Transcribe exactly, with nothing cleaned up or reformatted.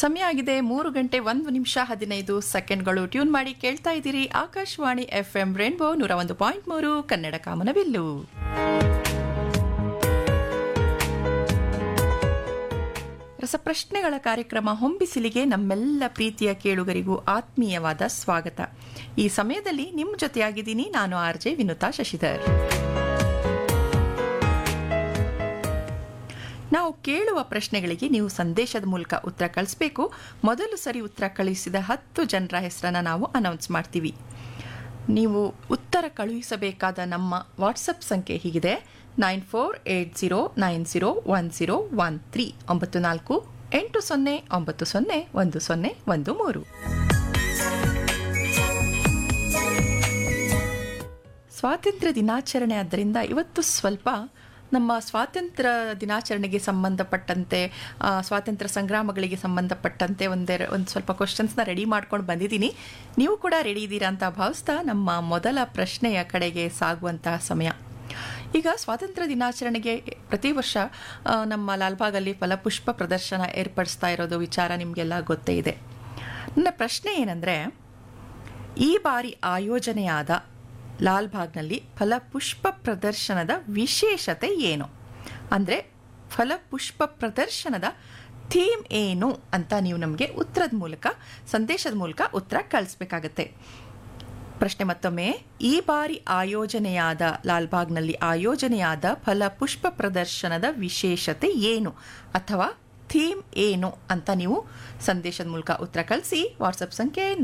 ಸಮಯ ಆಗಿದೆ ಮೂರು ಗಂಟೆ ಒಂದು ನಿಮಿಷ ಹದಿನೈದು ಸೆಕೆಂಡ್ಗಳು. ಟ್ಯೂನ್ ಮಾಡಿ ಕೇಳ್ತಾ ಇದ್ದೀರಿ ಆಕಾಶವಾಣಿ ಎಫ್ ಎಂ ರೇನ್ಬೋ ನೂರ ಒಂದು ಪಾಯಿಂಟ್ ಮೂರು ಕನ್ನಡ ಕಾಮನಬಿಲ್ಲು. ರಸಪ್ರಶ್ನೆಗಳ ಕಾರ್ಯಕ್ರಮ ಹೊಂಬಿಸಿಲಿಗೆ ನಮ್ಮೆಲ್ಲ ಪ್ರೀತಿಯ ಕೇಳುಗರಿಗೂ ಆತ್ಮೀಯವಾದ ಸ್ವಾಗತ. ಈ ಸಮಯದಲ್ಲಿ ನಿಮ್ಮ ಜೊತೆಯಾಗಿದ್ದೀನಿ ನಾನು ಆರ್ ಜೆ ವಿನುತಾ ಶಶಿಧರ್. ನಾವು ಕೇಳುವ ಪ್ರಶ್ನೆಗಳಿಗೆ ನೀವು ಸಂದೇಶದ ಮೂಲಕ ಉತ್ತರ ಕಳಿಸಬೇಕು. ಮೊದಲು ಸರಿ ಉತ್ತರ ಕಳುಹಿಸಿದ ಹತ್ತು ಜನರ ಹೆಸರನ್ನು ನಾವು ಅನೌನ್ಸ್ ಮಾಡ್ತೀವಿ. ನೀವು ಉತ್ತರ ಕಳುಹಿಸಬೇಕಾದ ನಮ್ಮ ವಾಟ್ಸಪ್ ಸಂಖ್ಯೆ ಹೀಗಿದೆ: nine four eight zero nine zero one zero one three ಒಂಬತ್ತು ನಾಲ್ಕು ಎಂಟು ಸೊನ್ನೆ ಒಂಬತ್ತು ಸೊನ್ನೆ ಒಂದು ಸೊನ್ನೆ ಒಂದು ಮೂರು. ಸ್ವಾತಂತ್ರ್ಯ ದಿನಾಚರಣೆ ಆದ್ದರಿಂದ ಇವತ್ತು ಸ್ವಲ್ಪ ನಮ್ಮ ಸ್ವಾತಂತ್ರ್ಯ ದಿನಾಚರಣೆಗೆ ಸಂಬಂಧಪಟ್ಟಂತೆ, ಸ್ವಾತಂತ್ರ್ಯ ಸಂಗ್ರಾಮಗಳಿಗೆ ಸಂಬಂಧಪಟ್ಟಂತೆ ಒಂದೆರ ಒಂದು ಸ್ವಲ್ಪ ಕ್ವಶನ್ಸ್ನ ರೆಡಿ ಮಾಡ್ಕೊಂಡು ಬಂದಿದ್ದೀನಿ. ನೀವು ಕೂಡ ರೆಡಿ ಇದ್ದೀರಾ ಅಂತ ಭಾವಿಸ್ತಾ ನಮ್ಮ ಮೊದಲ ಪ್ರಶ್ನೆಯ ಕಡೆಗೆ ಸಾಗುವಂತಹ ಸಮಯ. ಈಗ ಸ್ವಾತಂತ್ರ್ಯ ದಿನಾಚರಣೆಗೆ ಪ್ರತಿ ವರ್ಷ ನಮ್ಮ ಲಾಲ್ಬಾಗಲ್ಲಿ ಫಲಪುಷ್ಪ ಪ್ರದರ್ಶನ ಏರ್ಪಡಿಸ್ತಾ ಇರೋದು ವಿಚಾರ ನಿಮಗೆಲ್ಲ ಗೊತ್ತೇ ಇದೆ. ನನ್ನ ಪ್ರಶ್ನೆ ಏನಂದರೆ, ಈ ಬಾರಿ ಆಯೋಜನೆಯಾದ ಲಾಲ್ಬಾಗ್ನಲ್ಲಿ ಫಲಪುಷ್ಪ ಪ್ರದರ್ಶನದ ವಿಶೇಷತೆ ಏನು? ಅಂದರೆ ಫಲಪುಷ್ಪ ಪ್ರದರ್ಶನದ ಥೀಮ್ ಏನು ಅಂತ ನೀವು ನಮಗೆ ಉತ್ತರದ ಮೂಲಕ, ಸಂದೇಶದ ಮೂಲಕ ಉತ್ತರ ಕಳಿಸ್ಬೇಕಾಗತ್ತೆ. ಪ್ರಶ್ನೆ ಮತ್ತೊಮ್ಮೆ: ಈ ಬಾರಿ ಆಯೋಜನೆಯಾದ ಲಾಲ್ಬಾಗ್ನಲ್ಲಿ ಆಯೋಜನೆಯಾದ ಫಲಪುಷ್ಪ ಪ್ರದರ್ಶನದ ವಿಶೇಷತೆ ಏನು ಅಥವಾ ಥೀಮ್ ಏನು ಅಂತ ನೀವು ಸಂದೇಶದ ಮೂಲಕ ಉತ್ತರ ಕಳಿಸಿ. ವಾಟ್ಸಪ್ ಸಂಖ್ಯೆ